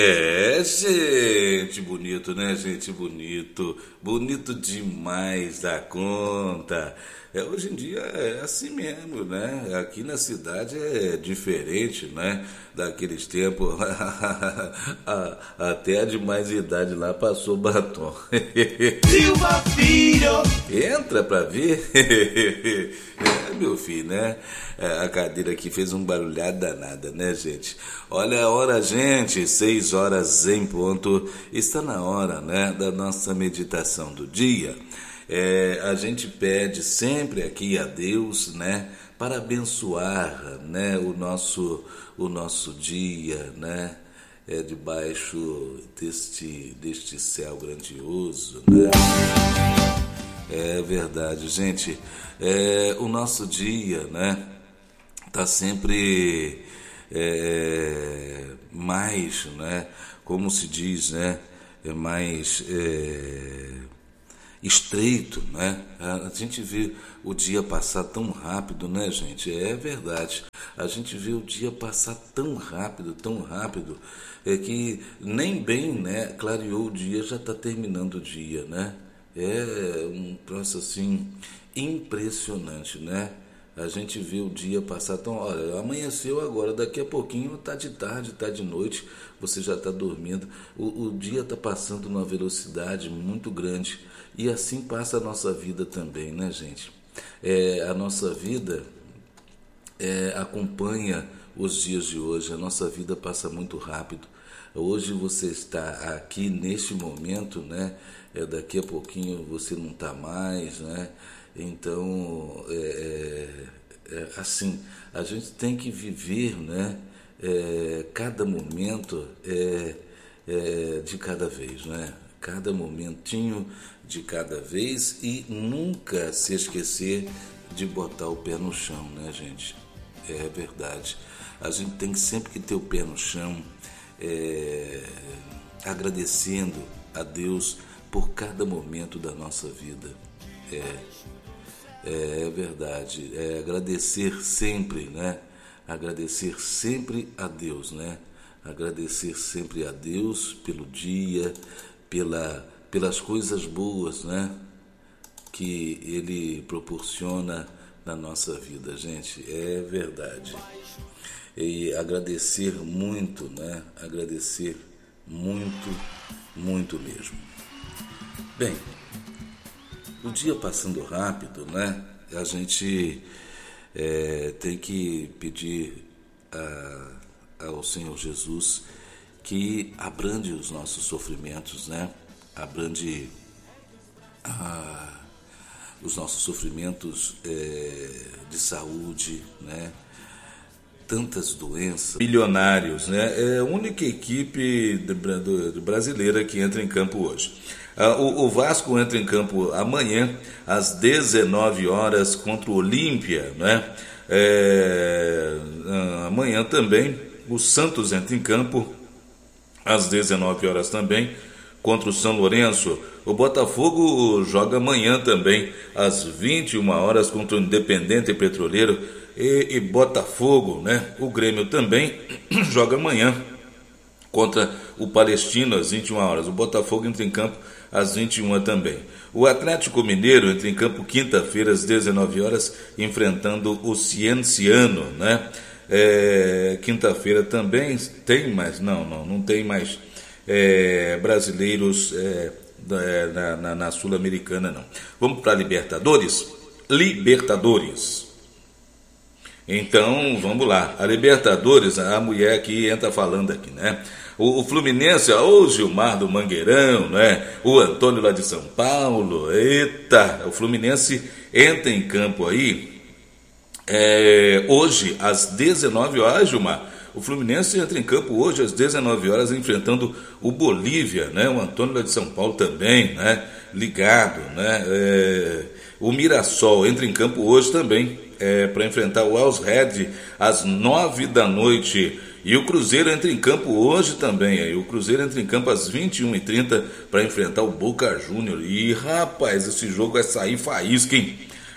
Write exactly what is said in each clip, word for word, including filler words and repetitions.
É, gente, bonito, né, gente? Bonito, bonito demais da conta. É, hoje em dia é assim mesmo, né? Aqui na cidade é diferente, né? Daqueles tempos, a- até a de mais idade lá passou batom. Silva Filho. Entra pra ver. É, meu filho, né? É, a cadeira aqui fez um barulhado danada, né, gente? Olha a hora, gente, seis horas em ponto. Está na hora, né, da nossa meditação do dia. É, a gente pede sempre aqui a Deus, né, para abençoar, né, o nosso, o nosso dia, né? É, debaixo deste, deste céu grandioso, né? É verdade, gente. É, o nosso dia, né, tá sempre é, mais, né, como se diz, né, é mais é, estreito, né? A gente vê o dia passar tão rápido, né, gente? É verdade. A gente vê o dia passar tão rápido, tão rápido, é que nem bem, né, clareou o dia, já está terminando o dia, né? É um troço assim impressionante, né? A gente vê o dia passar tão. Olha, amanheceu agora, daqui a pouquinho tá de tarde, tá de noite, você já está dormindo. O, o dia está passando numa velocidade muito grande. E assim passa a nossa vida também, né, gente? É, a nossa vida é, acompanha os dias de hoje, a nossa vida passa muito rápido. Hoje você está aqui neste momento, né? É, daqui a pouquinho você não está mais, né? Então, é, é, é, assim, a gente tem que viver, né? É, cada momento é, é, de cada vez, né? Cada momentinho de cada vez e nunca se esquecer de botar o pé no chão, né, gente? É verdade. A gente tem sempre que ter o pé no chão, é, agradecendo a Deus por cada momento da nossa vida. É, é verdade. É agradecer sempre, né? Agradecer sempre a Deus, né? Agradecer sempre a Deus pelo dia, pela, pelas coisas boas, né, que Ele proporciona na nossa vida, gente, é verdade. E agradecer muito, né, agradecer muito, muito mesmo. Bem, o dia passando rápido, né, a gente é, tem que pedir a, ao Senhor Jesus que abrande os nossos sofrimentos, né? Abrande ah, os nossos sofrimentos é, de saúde, né? Tantas doenças. Milionários, né? É a única equipe do, do, brasileira que entra em campo hoje. Ah, o, o Vasco entra em campo amanhã, às dezenove horas, contra o Olímpia, né? É, amanhã também, o Santos entra em campo às dezenove horas também, contra o São Lourenço. O Botafogo joga amanhã também, às vinte e uma horas, contra o Independente Petroleiro e, e Botafogo, né? O Grêmio também joga amanhã contra o Palestino, às vinte e uma horas. O Botafogo entra em campo às vinte e uma também. O Atlético Mineiro entra em campo quinta-feira, às dezenove horas, enfrentando o Cienciano, né? É, quinta-feira também tem mais, não, não, não tem mais é, brasileiros é, na, na, na Sul-Americana, não. Vamos para Libertadores? Libertadores. Então, vamos lá. A Libertadores, a mulher aqui entra falando aqui, né? O, o Fluminense, o Gilmar do Mangueirão, né? O Antônio lá de São Paulo, eita, o Fluminense entra em campo aí. É, hoje, às dezenove horas, Gilmar, o Fluminense entra em campo hoje às dezenove horas, enfrentando o Bolívia, né? O Antônio lá de São Paulo também, né? Ligado, né? É, o Mirassol entra em campo hoje também, é, para enfrentar o Always Red às nove da noite. E o Cruzeiro entra em campo hoje também. Aí. O Cruzeiro entra em campo às vinte e uma e trinta para enfrentar o Boca Juniors. E, rapaz, esse jogo vai sair faísca, hein?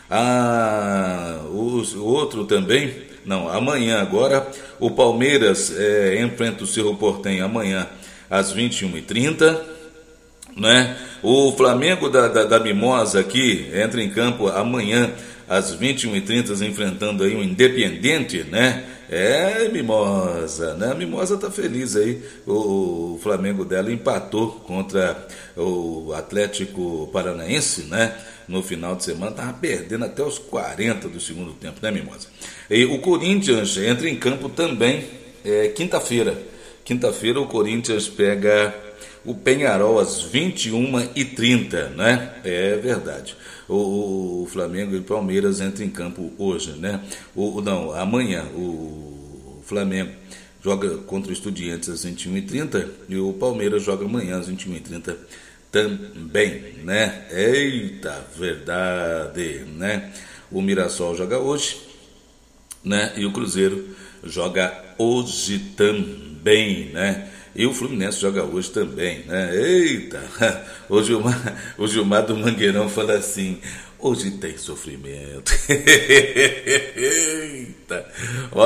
Ah, o outro também, não, amanhã agora, o Palmeiras é, enfrenta o Cerro Porteño amanhã às vinte e uma e trinta, né? O Flamengo da, da, da Mimosa aqui entra em campo amanhã às vinte e uma e trinta, enfrentando aí o Independiente, né? É, Mimosa, né? A Mimosa tá feliz aí. O, o Flamengo dela empatou contra o Atlético Paranaense, né? No final de semana, tava perdendo até os quarenta do segundo tempo, né, Mimosa? E o Corinthians entra em campo também é, quinta-feira. Quinta-feira o Corinthians pega o Penharol às vinte e uma e trinta, né? É verdade. O, o Flamengo e o Palmeiras entram em campo hoje, né? O, não, amanhã o Flamengo joga contra o Estudiantes às vinte e uma e trinta e o Palmeiras joga amanhã às vinte e uma e trinta também, né? Eita, verdade, né? O Mirassol joga hoje, né? E o Cruzeiro joga hoje também, né? E o Fluminense joga hoje também, né? Eita! O Gilmar, o Gilmar do Mangueirão fala assim: hoje tem sofrimento. Eita!